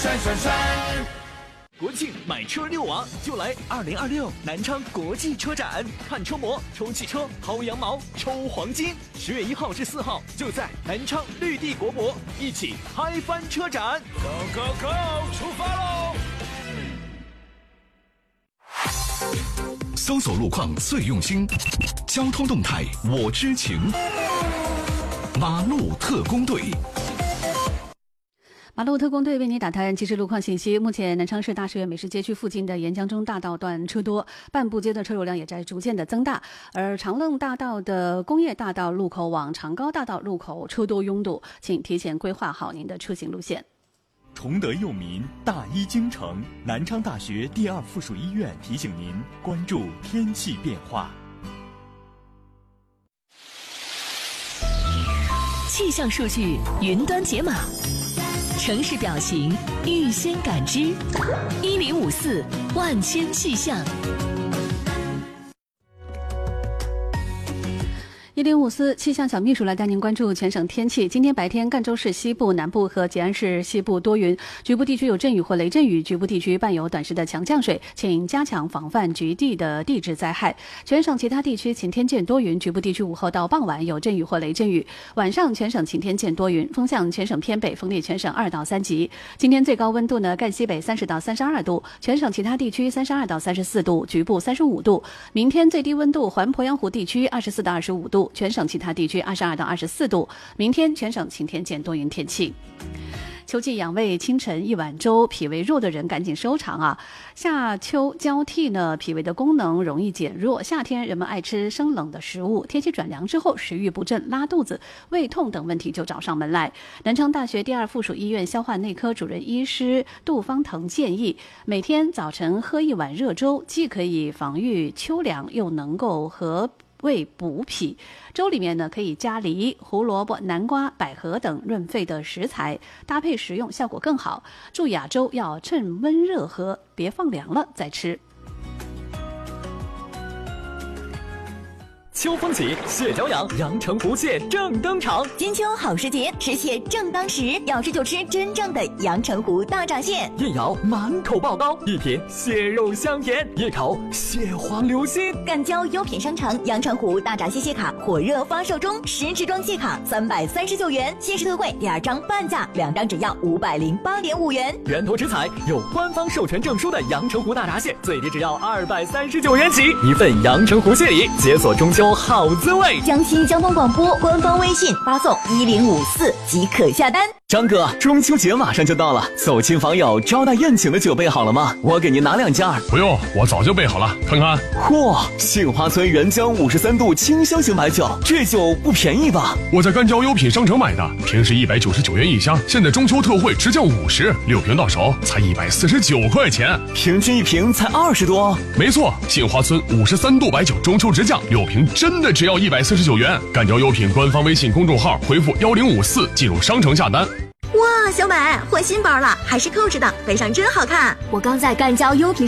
闪闪闪。 国庆买车遛娃就来2026南昌国际车展，看车模、抽汽车、薅羊毛、抽黄金。10月1号至4号就在南昌绿地国博，一起嗨翻车展。 Go go go， 出发喽！ 搜索路况最用心，交通动态我知情。马路特工队。 马路特工队为你打探即时路况信息。目前南昌市大实园美食街区附近的沿江中大道段车多，半步街的车流量也在逐渐的增大，而长乐大道的工业大道路口往长高大道路口车多拥堵，请提前规划好您的出行路线。 崇德佑民，大医精诚，南昌大学第2附属医院提醒您关注天气变化。 气象数据云端解码，城市表情预先感知，1054万千气象。 1054气象小秘书来带您关注全省天气。今天白天，赣州市西部、南部和吉安市西部多云，局部地区有阵雨或雷阵雨，局部地区伴有短时的强降水，请加强防范局地的地质灾害。全省其他地区晴天见多云，局部地区午后到傍晚有阵雨或雷阵雨，晚上全省晴天见多云，风向全省偏北，风力全省2到3级。今天最高温度呢，赣西北30到32度，全省其他地区32到34度，局部35度。明天最低温度，环鄱阳湖地区24到25度。全省其他地区22到24度，明天全省晴天见多云天气。秋季养胃，清晨一碗粥，脾胃弱的人赶紧收场啊！夏秋交替呢，脾胃的功能容易减弱。夏天人们爱吃生冷的食物，天气转凉之后，食欲不振、拉肚子、胃痛等问题就找上门来。南昌大学第2附属医院消化内科主任医师杜方腾建议，每天早晨喝一碗热粥，既可以防御秋凉，又能够和胃补脾。粥里面呢可以加梨、胡萝卜、南瓜、百合等润肺的食材，搭配食用效果更好。注意啊，粥要趁温热喝，别放凉了再吃。 秋风起，蟹脚痒，阳澄湖蟹正登场。 金秋好时节，吃蟹正当时，要吃就吃真正的阳澄湖大闸蟹。 一咬满口爆膏，一舔蟹肉香甜，一口蟹黄流心。 赣椒优品商城阳澄湖大闸蟹蟹卡火热发售中，10支装蟹卡339元，限时特惠第2张半价，2张只要508.5元。 源头直采有官方授权证书的阳澄湖大闸蟹，最低只要239元起，一份阳澄湖蟹礼，解锁中秋好滋味。 江西交通广播官方微信发送1054即可下单。 张哥，中秋节马上就到了，走亲访友、招待宴请的酒备好了吗？我给您拿2件。 不用，我早就备好了，看看。 嚯，杏花村原浆53度清香型白酒，这酒不便宜吧？ 我在赣椒优品商城买的，平时199元一箱，现在中秋特惠直降50，6瓶到手才149块钱， 平均1瓶才20多。 没错，杏花村53度白酒中秋直降，6瓶真的只要149元。赣椒优品官方微信公众号回复1054进入商城下单。 哇，小美换新包了，还是扣子的，背上真好看。我刚在赣椒优品